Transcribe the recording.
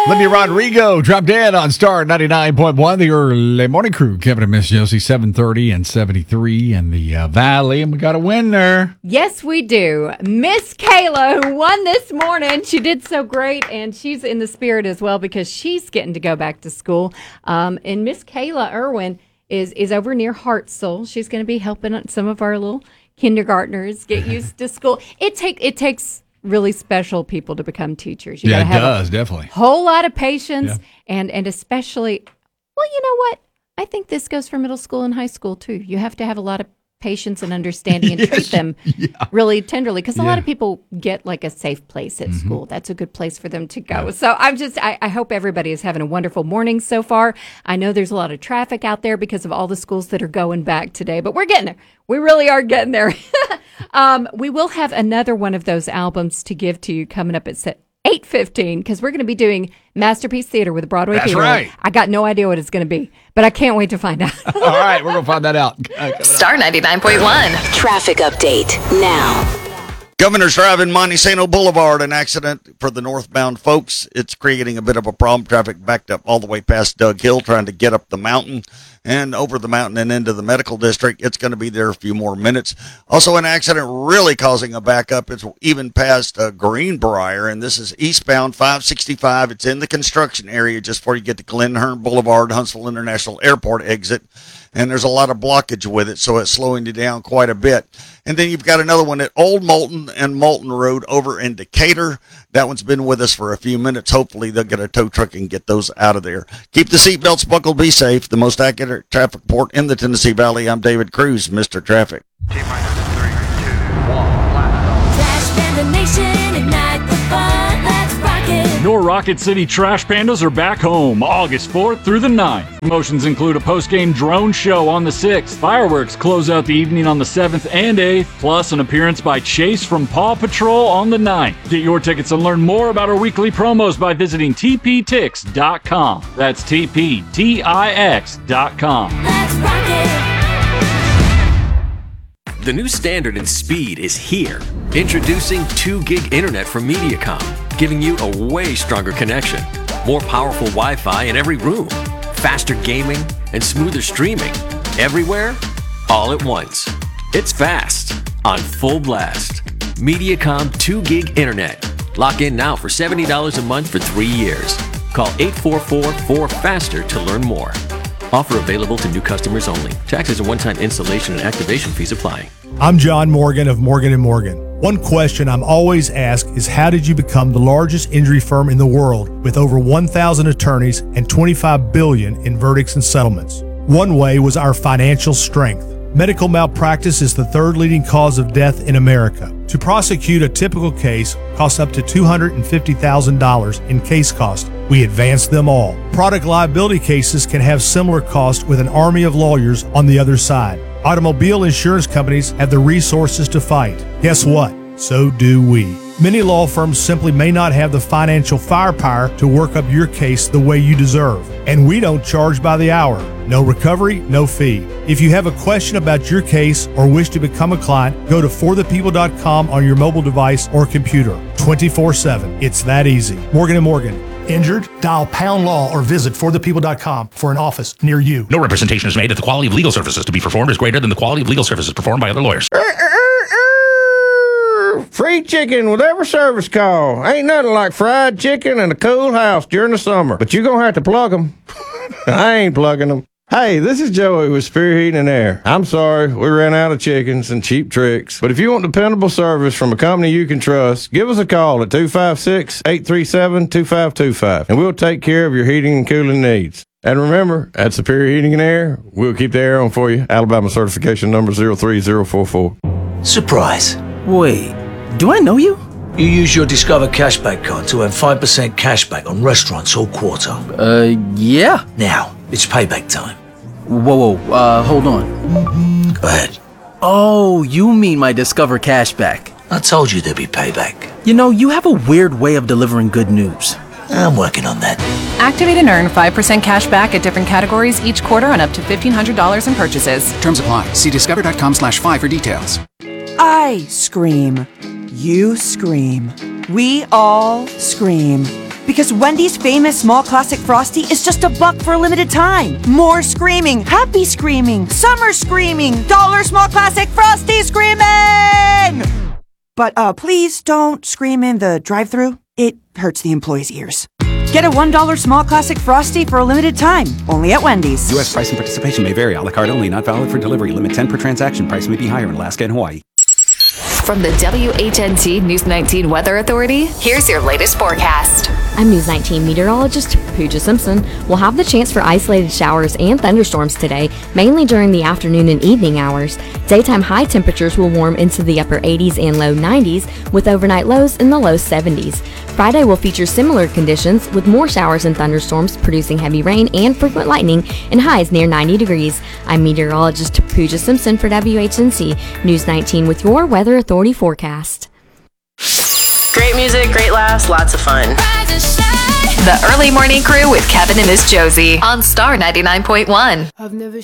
Olivia Rodrigo dropped dead on Star 99.1. The early morning crew, Kevin and Miss Josie, 7:30 and 73 in the Valley. And we got a winner. Yes, we do. Miss Kayla, who won this morning. She did so great, and she's in the spirit as well because she's getting to go back to school. And Miss Kayla Irwin is over near Hartselle. She's going to be helping some of our little kindergartners get used to school. It takes really special people to become teachers. You gotta have definitely. Whole lot of patience and especially, well, you know what? I think this goes for middle school and high school too. You have to have a lot of patience and understanding and treat them really tenderly because a lot of people get like a safe place at school. That's a good place for them to go. So I hope everybody is having a wonderful morning so far. I know there's a lot of traffic out there because of all the schools that are going back today, but we're getting there. We really are getting there. We will have another one of those albums to give to you coming up at 8:15 because we're going to be doing Masterpiece Theater with Broadway Theater. Right. I got no idea what it's going to be, but I can't wait to find out. All right, we're going to find that out. Star 99.1. Traffic update now. Governor's Drive in Montesano Boulevard, an accident for the northbound folks. It's creating a bit of a problem. Traffic backed up all the way past Doug Hill, trying to get up the mountain and over the mountain and into the medical district. It's going to be there a few more minutes. Also, an accident really causing a backup. It's even past Greenbrier, and this is eastbound 565. It's in the construction area just before you get to Glen Hearn Boulevard, Huntsville International Airport exit. And there's a lot of blockage with it, so it's slowing you down quite a bit. And then you've got another one at Old Moulton and Moulton Road over in Decatur. That one's been with us for a few minutes. Hopefully they'll get a tow truck and get those out of there. Keep the seatbelts buckled, be safe. The most accurate traffic report in the Tennessee Valley. I'm David Cruz, Mr. Traffic. Trash Panda Nation, ignite the fun, let's rock it. Your Rocket City Trash Pandas are back home August 4th through the 9th. Promotions include a post-game drone show on the 6th. Fireworks close out the evening on the 7th and 8th, plus an appearance by Chase from Paw Patrol on the 9th. Get your tickets and learn more about our weekly promos by visiting tptix.com. That's tptix.com. Let's rock it. The new standard in speed is here. Introducing 2 gig internet from Mediacom, giving you a way stronger connection, more powerful Wi-Fi in every room, faster gaming, and smoother streaming. Everywhere, all at once. It's fast, on full blast. Mediacom 2 gig internet. Lock in now for $70 a month for 3 years. Call 844-4FASTER to learn more. Offer available to new customers only. Taxes and one-time installation and activation fees apply. I'm John Morgan of Morgan & Morgan. One question I'm always asked is how did you become the largest injury firm in the world with over 1,000 attorneys and $25 billion in verdicts and settlements? One way was our financial strength. Medical malpractice is the 3rd leading cause of death in America. To prosecute a typical case costs up to $250,000 in case cost. We advance them all. Product liability cases can have similar costs with an army of lawyers on the other side. Automobile insurance companies have the resources to fight. Guess what? So do we. Many law firms simply may not have the financial firepower to work up your case the way you deserve. And we don't charge by the hour. No recovery, no fee. If you have a question about your case or wish to become a client, go to forthepeople.com on your mobile device or computer. 24/7. It's that easy. Morgan & Morgan. Injured? Dial pound law or visit forthepeople.com for an office near you. No representation is made that the quality of legal services to be performed is greater than the quality of legal services performed by other lawyers. Free chicken with every service call. Ain't nothing like fried chicken and a cool house during the summer. But you're going to have to plug them. I ain't plugging them. Hey, this is Joey with Spirit Heating and Air. I'm sorry, we ran out of chickens and cheap tricks. But if you want dependable service from a company you can trust, give us a call at 256-837-2525, and we'll take care of your heating and cooling needs. And remember, at Superior Heating and Air, we'll keep the air on for you. Alabama certification number 03044. Surprise. Wait, do I know you? You use your Discover Cashback card to earn 5% cashback on restaurants all quarter. Yeah. Now, it's payback time. Whoa, hold on. Go ahead. Oh, you mean my Discover Cashback. I told you there'd be payback. You know, you have a weird way of delivering good news. I'm working on that. Activate and earn 5% cash back at different categories each quarter on up to $1,500 in purchases. Terms apply. See discover.com/5 for details. I scream. You scream. We all scream. Because Wendy's famous small classic Frosty is just $1 for a limited time. More screaming, happy screaming, summer screaming, dollar small classic Frosty screaming! But please don't scream in the drive-thru. It hurts the employees' ears. Get a $1 small classic Frosty for a limited time, only at Wendy's. U.S. price and participation may vary. A la carte only, not valid for delivery. Limit 10 per transaction. Price may be higher in Alaska and Hawaii. From the WHNT News 19 Weather Authority, here's your latest forecast. I'm News 19 meteorologist Pooja Simpson. We'll have the chance for isolated showers and thunderstorms today, mainly during the afternoon and evening hours. Daytime high temperatures will warm into the upper 80s and low 90s, with overnight lows in the low 70s. Friday will feature similar conditions, with more showers and thunderstorms producing heavy rain and frequent lightning, and highs near 90 degrees. I'm meteorologist Pooja Simpson for WHNC News 19 with your Weather Authority forecast. Great music, great laughs, lots of fun. The Early Morning Crew with Kevin and Miss Josie on Star 99.1. I've never